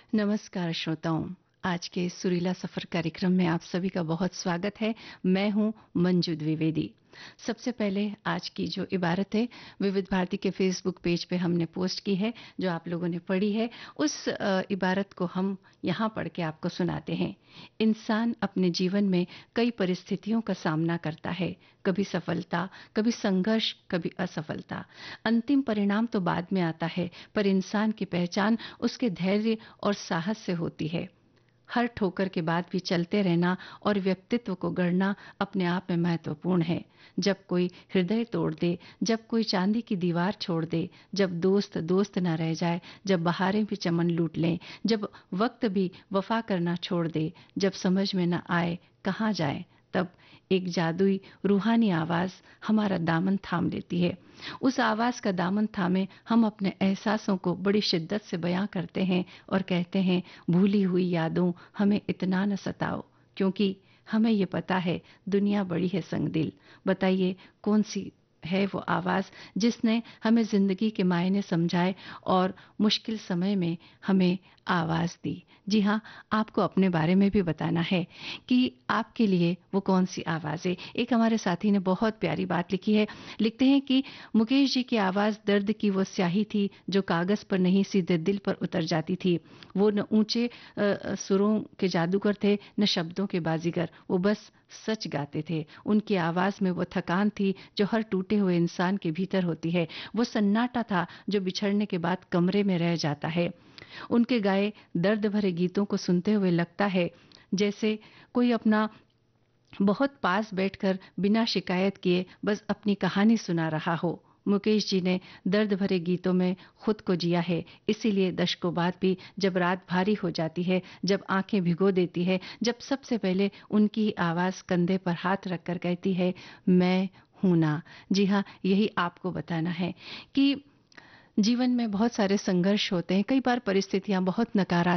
नमस्कार श्रोताओं। आज के इस सुरीला सफर कार्यक्रम में आप सभी का बहुत स्वागत है। मैं हूं मंजू द्विवेदी। सबसे पहले आज की जो इबारत है विविध भारती के फेसबुक पेज पे हमने पोस्ट की है, जो आप लोगों ने पढ़ी है। उस इबारत को हम यहाँ पढ़ के आपको सुनाते हैं। इंसान अपने जीवन में कई परिस्थितियों का सामना करता है, कभी सफलता, कभी संघर्ष, कभी असफलता। अंतिम परिणाम तो बाद में आता है, पर इंसान की पहचान उसके धैर्य और साहस से होती है। हर ठोकर के बाद भी चलते रहना और व्यक्तित्व को गढ़ना अपने आप में महत्वपूर्ण है। जब कोई हृदय तोड़ दे, जब कोई चांदी की दीवार छोड़ दे, जब दोस्त दोस्त ना रह जाए, जब बहारें भी चमन लूट लें, जब वक्त भी वफा करना छोड़ दे, जब समझ में न आए कहाँ जाए, तब एक जादुई रूहानी आवाज हमारा दामन थाम लेती है। उस आवाज का दामन थामे हम अपने एहसासों को बड़ी शिद्दत से बयां करते हैं और कहते हैं, भूली हुई यादों हमें इतना न सताओ, क्योंकि हमें ये पता है दुनिया बड़ी है संगदिल। बताइए कौन सी है वो आवाज जिसने हमें जिंदगी के मायने समझाए और मुश्किल समय में हमें आवाज दी। जी हाँ, आपको अपने बारे में भी बताना है कि आपके लिए वो कौन सी आवाज है। एक हमारे साथी ने बहुत प्यारी बात लिखी है। लिखते हैं कि मुकेश जी की आवाज दर्द की वो स्याही थी जो कागज पर नहीं सीधे दिल पर उतर जाती थी। वो न ऊंचे सुरों के जादूगर थे, न शब्दों के बाजीगर। वो बस सच गाते थे। उनकी आवाज में वो थकान थी जो हर टूटे हुए इंसान के भीतर होती है। वो सन्नाटा था जो बिछड़ने के बाद कमरे में रह जाता है। उनके गाए दर्द भरे गीतों को सुनते हुए लगता है जैसे कोई अपना बहुत पास बैठकर बिना शिकायत किए बस अपनी कहानी सुना रहा हो। मुकेश जी ने दर्द भरे गीतों में खुद को जिया है, इसीलिए दशकों बाद भी जब रात भारी हो जाती है, जब आंखें भिगो देती है, जब सबसे पहले उनकी आवाज कंधे पर हाथ रखकर कहती है, मैं हूं ना। जी हाँ, यही आपको बताना है कि जीवन में बहुत सारे संघर्ष होते हैं। कई बार परिस्थितियां बहुत नकारात्मक